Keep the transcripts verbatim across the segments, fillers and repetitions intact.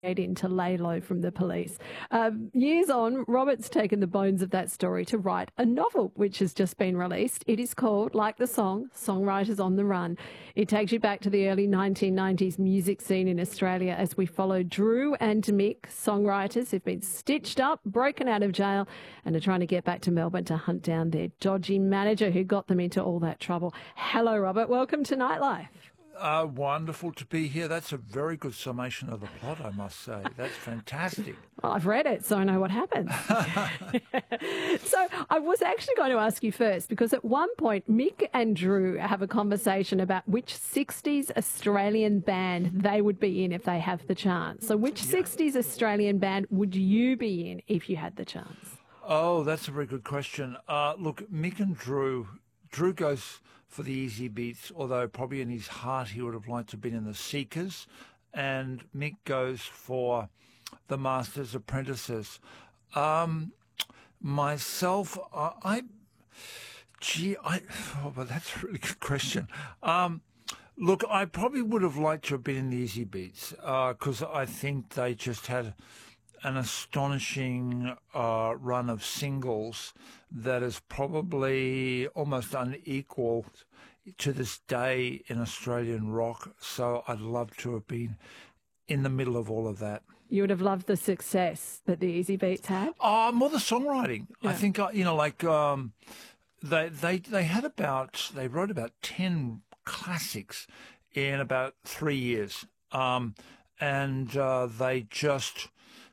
in to lay low from the police. Um, years on, Robert's taken the bones of that story to write a novel, which has just been released. It is called, like the song, Songwriters on the Run. It takes you back to the early nineteen nineties music scene in Australia as we follow Drew and Mick, songwriters who've been stitched up, broken out of jail, and are trying to get back to Melbourne to hunt down their dodgy manager who got them into all that trouble. Hello, Robert. Welcome to Nightlife. Uh, wonderful to be here. That's a very good summation of the plot, I must say. That's fantastic. Well, I've read it, so I know what happens. So I was actually going to ask you first, because at one point, Mick and Drew have a conversation about which sixties Australian band they would be in if they have the chance. So which yeah. sixties Australian band would you be in if you had the chance? Oh, that's a very good question. Uh, look, Mick and Drew, Drew goes for the easy beats, although probably in his heart he would have liked to have been in the Seekers, and Mick goes for the Masters Apprentices. Um, myself, I, I, gee, I, oh, but that's a really good question. Um, look, I probably would have liked to have been in the easy beats, because uh, I think they just had an astonishing uh, run of singles that is probably almost unequaled to this day in Australian rock. So I'd love to have been in the middle of all of that. You would have loved the success that the Easy Beats had? Uh, more the songwriting. Yeah. I think, uh, you know, like um, they, they, they had about, they wrote about ten classics in about three years. Um, and uh, they just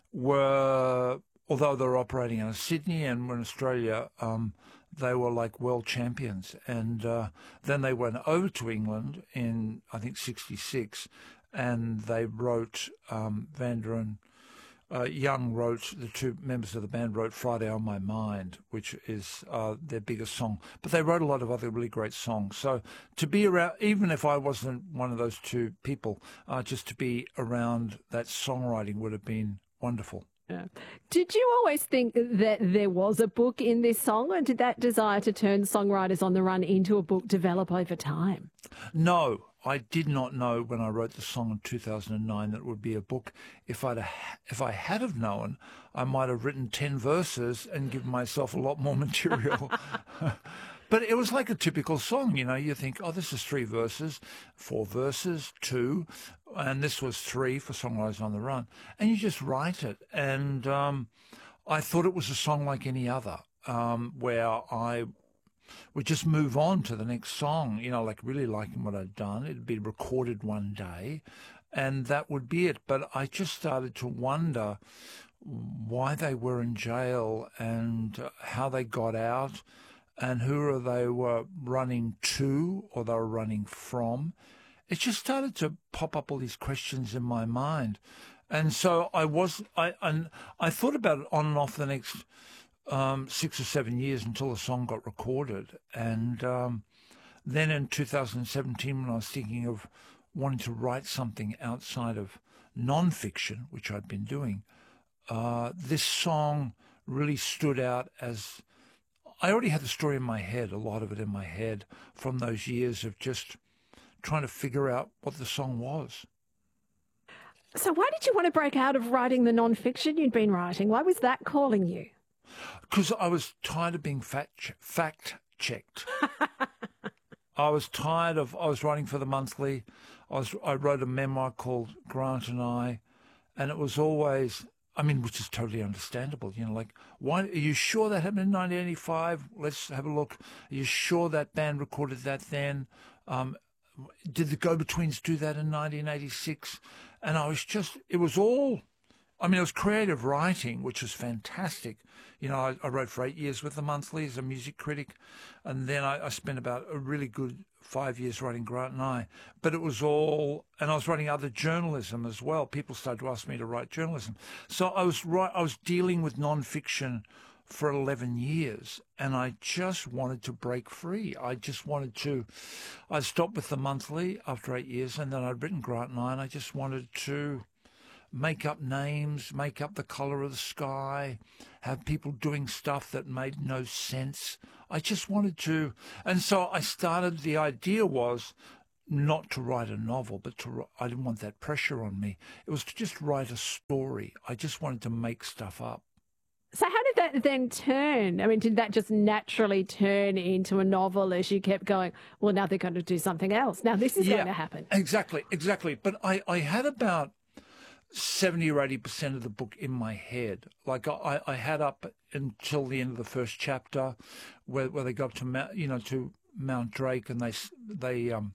were, although they were operating out of Sydney and were in Australia, um, they were like world champions. And uh, then they went over to England in, I think, sixty-six, and they wrote, um, Vander and uh, Young wrote, the two members of the band wrote Friday on My Mind, which is uh, their biggest song. But they wrote a lot of other really great songs. So to be around, even if I wasn't one of those two people, uh, just to be around that songwriting would have been wonderful. Yeah. Did you always think that there was a book in this song, or did that desire to turn Songwriters on the Run into a book develop over time? No, I did not know when I wrote the song in two thousand nine that it would be a book. If I'd if I had have known, I might have written ten verses and given myself a lot more material. But it was like a typical song, you know. You think, oh, this is three verses, four verses, two, and this was three for Songwriters on the Run. And you just write it. And um, I thought it was a song like any other, um, where I would just move on to the next song, you know, like really liking what I'd done. It'd be recorded one day, and that would be it. But I just started to wonder why they were in jail and how they got out, and who they were running to or they were running from. It just started to pop up all these questions in my mind. And so I was, I and I thought about it on and off the next um, six or seven years until the song got recorded. And um, then in two thousand seventeen, when I was thinking of wanting to write something outside of non-fiction, which I'd been doing, uh, this song really stood out as, I already had the story in my head, a lot of it in my head, from those years of just trying to figure out what the song was. So why did you want to break out of writing the non-fiction you'd been writing? Why was that calling you? Because I was tired of being fact, fact-checked. I was tired of, I was writing for the Monthly. I was, I wrote a memoir called Grant and I, and it was always, I mean, which is totally understandable, you know, like, why, are you sure that happened in nineteen eighty-five? Let's have a look. Are you sure that band recorded that then? Um, did the Go-Betweens do that in nineteen eighty-six? And I was just, it was all, I mean, it was creative writing, which was fantastic. You know, I, I wrote for eight years with the Monthly as a music critic, and then I, I spent about a really good five years writing Grant and I. But it was all, and I was writing other journalism as well. People started to ask me to write journalism. So I was right, I was dealing with non-fiction for eleven years, and I just wanted to break free. I just wanted to, I stopped with the Monthly after eight years, and then I'd written Grant and I, and I just wanted to make up names, make up the colour of the sky, have people doing stuff that made no sense. I just wanted to, and so I started, the idea was not to write a novel, but to I didn't want that pressure on me. It was to just write a story. I just wanted to make stuff up. So how did that then turn? I mean, did that just naturally turn into a novel as you kept going, well, now they're going to do something else. Now this is yeah, going to happen. Exactly, exactly. But I, I had about seventy or eighty percent of the book in my head. Like I, I had up until the end of the first chapter where, where they got to, Mount, you know, to Mount Drake and they, they um,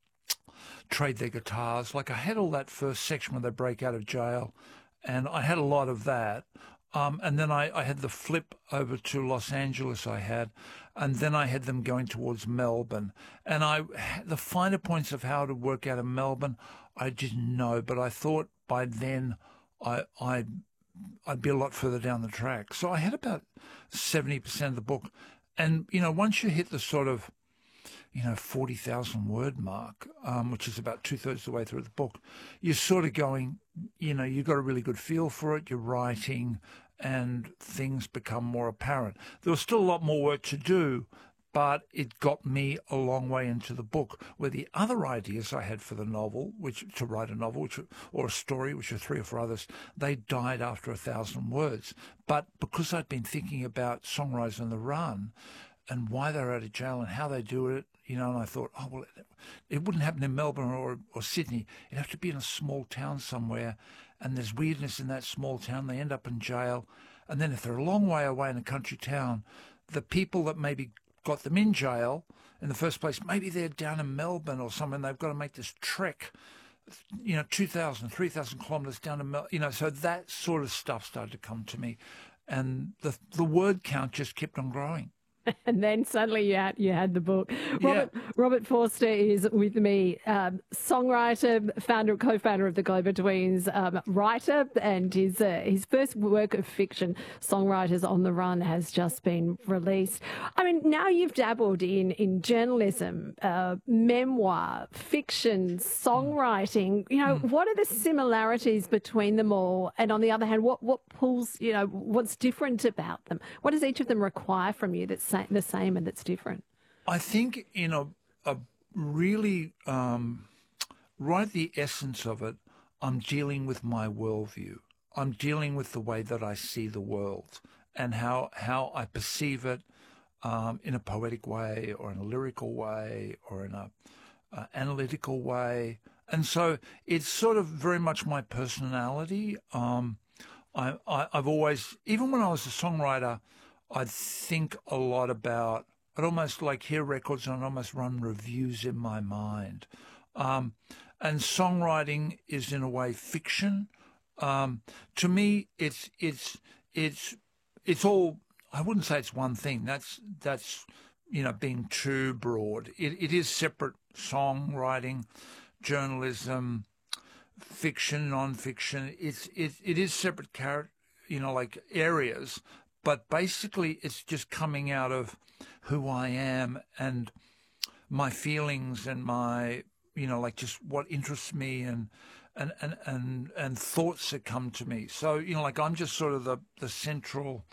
trade their guitars. Like I had all that first section where they break out of jail, and I had a lot of that. Um, and then I, I had the flip over to Los Angeles I had, and then I had them going towards Melbourne. And I, the finer points of how to work out of Melbourne, I didn't know, but I thought by then I, I, I'd be a lot further down the track. So I had about seventy percent of the book. And, you know, once you hit the sort of, you know, forty thousand word mark, um, which is about two-thirds of the way through the book, you're sort of going, you know, you've got a really good feel for it, you're writing, and things become more apparent. There was still a lot more work to do, but it got me a long way into the book, where the other ideas I had for the novel, which to write a novel, which or a story, which are three or four others, they died after a thousand words. But because I'd been thinking about Songwriters on the Run and why they're out of jail and how they do it, you know, and I thought, oh, well, it, it wouldn't happen in Melbourne or, or Sydney. It'd have to be in a small town somewhere, and there's weirdness in that small town. They end up in jail. And then if they're a long way away in a country town, the people that maybe got them in jail in the first place, maybe they're down in Melbourne or something. They've got to make this trek, you know, two thousand, three thousand kilometres down to Melbourne. You know, so that sort of stuff started to come to me. And the the word count just kept on growing. And then suddenly you had, you had the book. Robert, yeah. Robert Forster is with me, um, songwriter, founder, co-founder of the Go-Betweens, um, writer, and his uh, his first work of fiction, Songwriters on the Run, has just been released. I mean, now you've dabbled in in journalism, uh, memoir, fiction, songwriting. You know, mm. what are the similarities between them all? And on the other hand, what what pulls? You know, what's different about them? What does each of them require from you that's the same and that's different? I think in a, a really, um, right at the essence of it, I'm dealing with my worldview. I'm dealing with the way that I see the world and how, how I perceive it um, in a poetic way or in a lyrical way or in a uh, analytical way. And so it's sort of very much my personality. Um, I, I, I've always, even when I was a songwriter, I'd think a lot about, I'd almost like hear records and I'd almost run reviews in my mind. Um, and songwriting is in a way fiction. Um, to me, it's, it's, it's, it's all, I wouldn't say it's one thing. That's, that's, you know, being too broad. It, it is separate: songwriting, journalism, fiction, non-fiction. It's, it, it is separate, character, you know, like areas. But basically, it's just coming out of who I am and my feelings and my, you know, like just what interests me and and, and, and, and thoughts that come to me. So, you know, like I'm just sort of the, the central,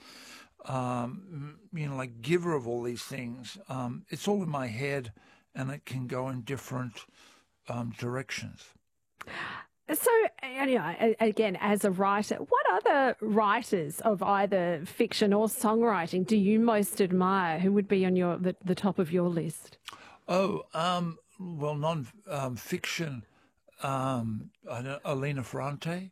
um, you know, like giver of all these things. Um, it's all in my head, and it can go in different um, directions. So, anyway, again, as a writer, what other writers of either fiction or songwriting do you most admire? Who would be on your the, the top of your list? Oh, um, well, non-fiction, um, I don't, Elena Ferrante,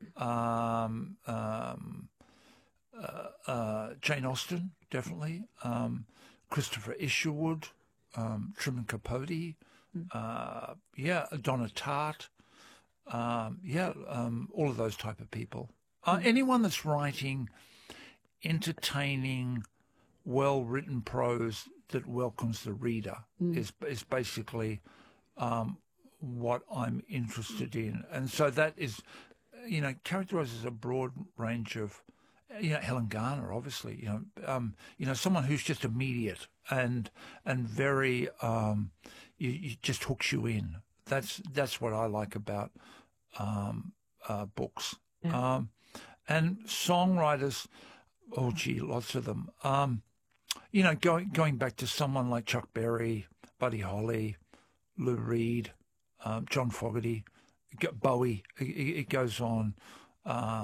um, um, uh, uh, Jane Austen, definitely, um, Christopher Isherwood, um, Truman Capote, uh, yeah, Donna Tartt. Um, yeah, um, all of those type of people. Uh, anyone that's writing entertaining, well-written prose that welcomes the reader mm. is is basically um, what I'm interested in. And so that is, you know, characterizes a broad range of, you know, Helen Garner, obviously, you know, um, you know, someone who's just immediate and and very, um, you, you just hooks you in. That's that's what I like about um, uh, books. Yeah. Um, and songwriters, oh gee, lots of them. Um, you know, going going back to someone like Chuck Berry, Buddy Holly, Lou Reed, um, John Fogerty, Bowie. It, it goes on. Uh,